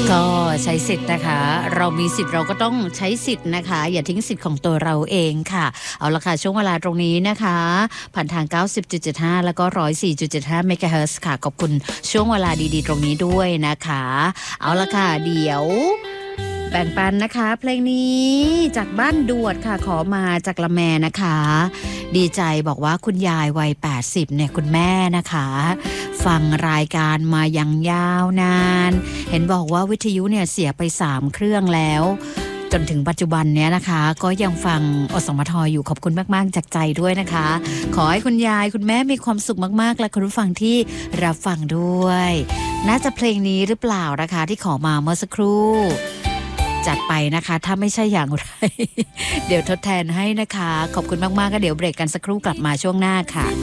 ก็ใช้สิทธิ์นะคะเรามีสิทธิ์เราก็ต้องใช้สิทธิ์นะคะอย่าทิ้งสิทธิ์ของตัวเราเองค่ะเอาละค่ะช่วงเวลาตรงนี้นะคะผ่านทาง 90.75 แล้วก็ 104.75 เมกะเฮิรตซ์ค่ะขอบคุณช่วงเวลาดีๆตรงนี้ด้วยนะคะเอาละค่ะเดี๋ยวแบ่งปันนะคะเพลงนี้จากบ้านดวดค่ะขอมาจากละแมนะคะดีใจบอกว่าคุณยายวัย80เนี่ยคุณแม่นะคะฟังรายการมาอย่างยาวนานเห็นบอกว่าวิทยุเนี่ยเสียไป3เครื่องแล้วจนถึงปัจจุบันเนี้ยนะคะก็ยังฟังอสมทอยู่ขอบคุณมากๆจากใจด้วยนะคะขอให้คุณยายคุณแม่มีความสุขมากๆและคุณผู้ฟังที่รับฟังด้วยน่าจะเพลงนี้หรือเปล่านะคะที่ขอมาเมื่อสักครู่จัดไปนะคะถ้าไม่ใช่อย่างไร เดี๋ยวทดแทนให้นะคะขอบคุณมากๆก็เดี๋ยวเบรกกันสักครู่กลับมาช่วงหน้าค่ะ